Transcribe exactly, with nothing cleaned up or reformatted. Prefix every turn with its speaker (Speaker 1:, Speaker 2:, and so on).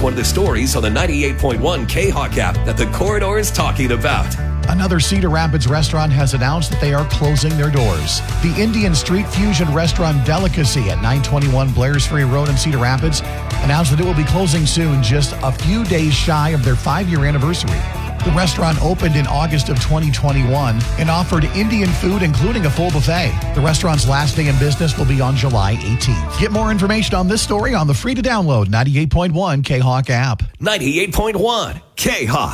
Speaker 1: one of the stories on the ninety-eight point one K-Hawk app that the Corridor is talking about.
Speaker 2: Another Cedar Rapids restaurant has announced that they are closing their doors. The Indian Street Fusion restaurant Delicacy at nine twenty-one Blair's Ferry Road in Cedar Rapids announced that it will be closing soon, just a few days shy of their five-year anniversary. The restaurant opened in August of twenty twenty-one and offered Indian food, including a full buffet. The restaurant's last day in business will be on July eighteenth. Get more information on this story on the free-to-download ninety-eight point one K-Hawk app.
Speaker 1: ninety-eight point one K-Hawk.